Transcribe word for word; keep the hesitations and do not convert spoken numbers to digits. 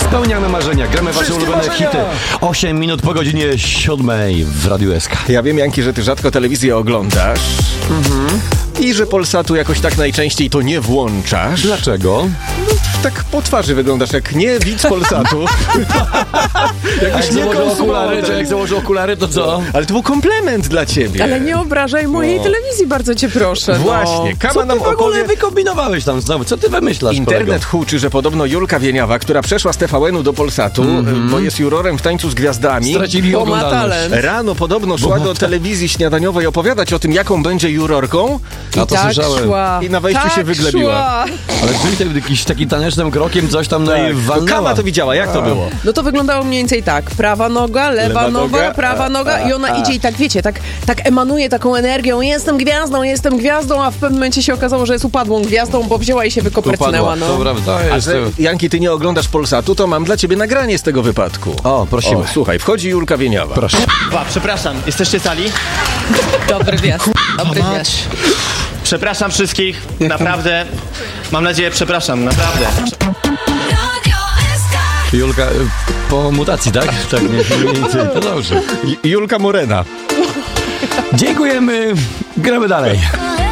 Spełniamy marzenia, gramy wasze Wszystkie ulubione marzenia. hity. osiem minut po godzinie siódmej w Radiu S K. Ja wiem, Janki, że ty rzadko telewizję oglądasz. Mhm. I że Polsatu jakoś tak najczęściej to nie włączasz. Dlaczego? Tak po twarzy wyglądasz jak nie widz Polsatu. Jak założę okulary, czy jak założę okulary, to co? Ale to był komplement dla ciebie. Ale nie obrażaj mojej No. telewizji, bardzo cię proszę. No. Właśnie, Co Kama ty nam w ogóle opowie... wykombinowałeś tam znowu? Co ty wymyślasz, Internet kolego? huczy, że podobno Julka Wieniawa, która przeszła z T V N-u do Polsatu, mm-hmm. bo jest jurorem w Tańcu z Gwiazdami, Stracili Bo ma oglądalność. talent. rano podobno szła do telewizji śniadaniowej opowiadać o tym, jaką będzie jurorką, A to tak słyszałem. szła. I na wejściu tak się wyglebiła. Szła. Ale czyli jakiś taki tanecznym krokiem coś tam no i to walnęła. Kama to widziała, jak to było? No to wyglądało mniej więcej tak. Prawa noga, lewa, Lewa noga, noga, prawa a, noga a, i ona a. idzie i tak, wiecie, tak, tak emanuje taką energią. Jestem gwiazdą, jestem gwiazdą, a w pewnym momencie się okazało, że jest upadłą gwiazdą, bo wzięła i się wykopertnęła. No. Dobra, to A jest... że, Janki, ty nie oglądasz Polsatu, to mam dla ciebie nagranie z tego wypadku. O, prosimy. O, słuchaj, wchodzi Julka Wieniawa. Proszę. Dwa, przepraszam, jesteście sali? Dobry wiatr. Dobry wiatr. Przepraszam wszystkich, naprawdę. Mam nadzieję, przepraszam, naprawdę. Julka, y, po mutacji, tak? Tak, nie, mniej więcej. To dobrze. Julka Morena. Dziękujemy. Gramy dalej.